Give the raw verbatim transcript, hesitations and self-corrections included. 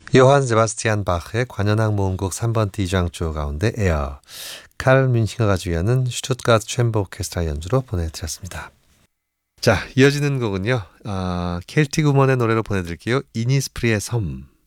요한 세바스티안 바흐의 관현악 모음곡 삼 번 D장조 가운데 에어, 칼 뮌히너가 주연은 슈투트가르트 챔버 오케스트라 연주로 보내드렸습니다. 자, 이어지는 곡은요. 아, 켈틱 우먼의 노래로 보내드릴게요. 이니스프리의 섬.